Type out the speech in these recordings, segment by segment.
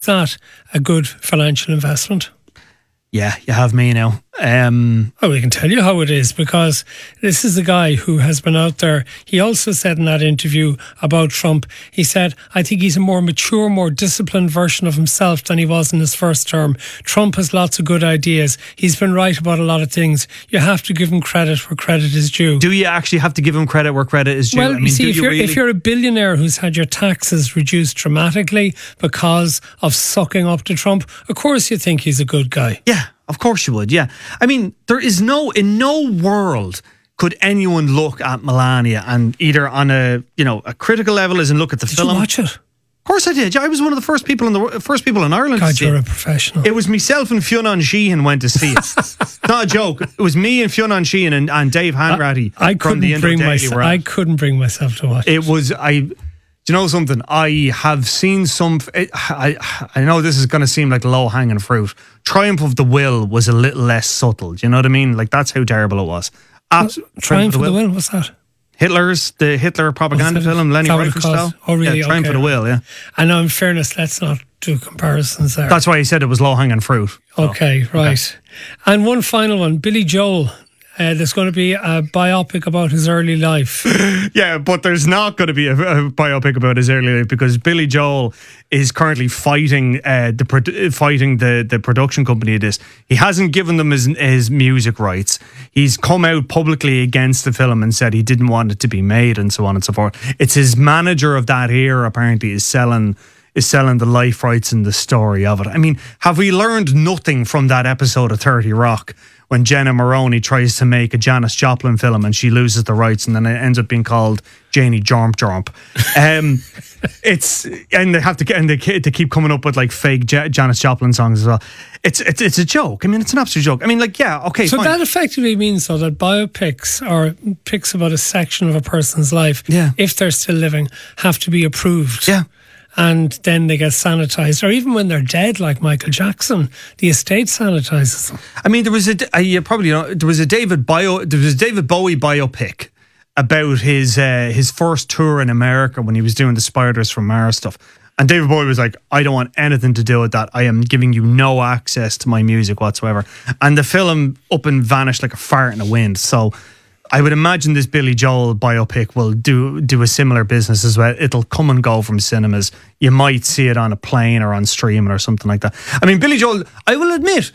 that a good financial investment? Yeah, you have me now. Oh, we can tell you how it is, because this is the guy who has been out there. He also said in that interview about Trump, he said, I think he's a more mature, more disciplined version of himself than he was in his first term. Trump has lots of good ideas. He's been right about a lot of things. You have to give him credit where credit is due. Do you actually have to give him credit where credit is due? Well, you see, if you're a billionaire who's had your taxes reduced dramatically because of sucking up to Trump, of course you think he's a good guy. Yeah. Of course you would, yeah. I mean, in no world could anyone look at Melania and either on a critical level as in look at the film. Did you watch it? Of course I did. I was one of the first people in Ireland God, to see you're it. a professional. It was myself and Fionn Sheehan went to see it. Not a joke. It was me and Fionn Sheehan and Dave Hanratty from the Indo Daily. I couldn't bring myself to watch it. It was Do you know something? I have seen some. I know this is going to seem like low hanging fruit. Triumph of the Will was a little less subtle. Do you know what I mean? Like, that's how terrible it was. Triumph of the Will. What's that? The Hitler propaganda film, Lenny Riefenstahl. Oh, really? Yeah, Triumph of the Will. Yeah. I know. In fairness, let's not do comparisons there. That's why he said it was low hanging fruit. Okay, right. And one final one, Billy Joel. There's going to be a biopic about his early life. Yeah, but there's not going to be a biopic about his early life because Billy Joel is currently fighting the production company of this. He hasn't given them his music rights. He's come out publicly against the film and said he didn't want it to be made and so on and so forth. It's his manager of that era apparently is selling the life rights and the story of it. I mean, have we learned nothing from that episode of 30 Rock when Jenna Maroney tries to make a Janis Joplin film and she loses the rights and then it ends up being called Janie Jomp Jomp? They keep coming up with like fake Janis Joplin songs as well. It's a joke. I mean, it's an absolute joke. I mean, like, yeah, okay, so fine. That effectively means though that biopics or pics about a section of a person's life, if they're still living, have to be approved. Yeah. And then they get sanitized, or even when they're dead, like Michael Jackson, the estate sanitizes them. I mean, there was a David Bowie biopic about his first tour in America when he was doing the Spiders from Mars stuff, and David Bowie was like, "I don't want anything to do with that. I am giving you no access to my music whatsoever." And the film up and vanished like a fart in the wind. So I would imagine this Billy Joel biopic will do a similar business as well. It'll come and go from cinemas. You might see it on a plane or on streaming or something like that. I mean, Billy Joel, I will admit,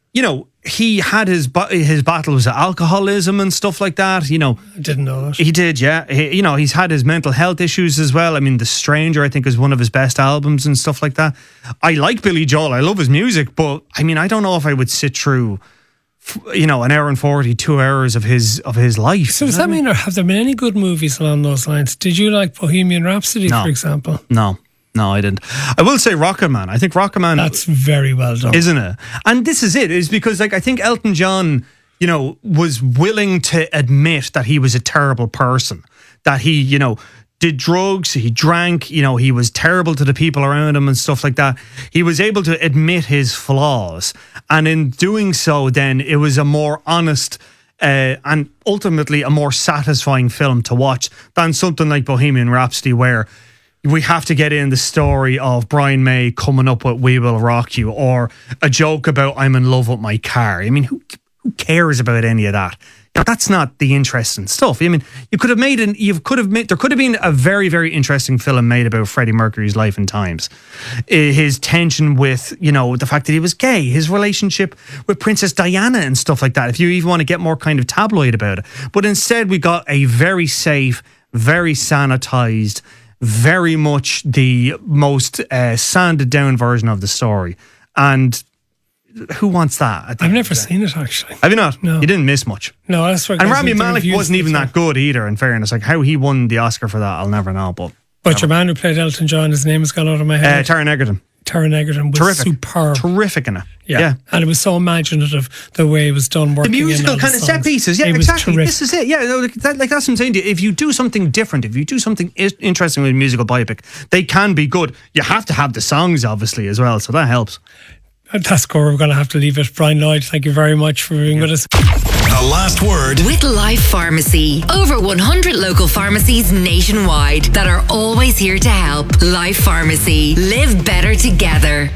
he had his battles with alcoholism and stuff like that. I didn't know that. He did, yeah. He's had his mental health issues as well. I mean, The Stranger, I think, is one of his best albums and stuff like that. I like Billy Joel. I love his music, but I mean, I don't know if I would sit through an hour and 42 hours of his life. So does that mean, or have there been any good movies along those lines? Did you like Bohemian Rhapsody, for example? No, I didn't. I will say Rocket Man. I think Rocket Man... That's very well done. Isn't it? And this is it. Is because I think Elton John, was willing to admit that he was a terrible person. That he, did drugs, he drank, he was terrible to the people around him and stuff like that. He was able to admit his flaws. And in doing so, then, it was a more honest and ultimately a more satisfying film to watch than something like Bohemian Rhapsody, where we have to get in the story of Brian May coming up with We Will Rock You, or a joke about I'm in love with my car. I mean, who cares about any of that? That's not the interesting stuff. I mean, there could have been a very, very interesting film made about Freddie Mercury's life and times. His tension with, the fact that he was gay, his relationship with Princess Diana and stuff like that, if you even want to get more kind of tabloid about it. But instead, we got a very safe, very sanitized, very much the most sanded down version of the story. And who wants that? I've never seen it, actually. Have you not? No. You didn't miss much. No, that's right. And Rami Malek wasn't even that good either, in fairness. Like, how he won the Oscar for that, I'll never know. But your man who played Elton John, his name has gone out of my head. Taron Egerton. Taron Egerton was superb. Terrific in it. Yeah. And it was so imaginative the way it was done, working the musical in kind of set pieces. Yeah, exactly. This is it. Yeah, that's what I'm saying to you. If you do something different, if you do something interesting with a musical biopic, they can be good. You have to have the songs, obviously, as well, so that helps. That's cool. We're going to have to leave it. Brian Lloyd, thank you very much for being with us. The last word with Life Pharmacy. Over 100 local pharmacies nationwide that are always here to help. Life Pharmacy. Live better together.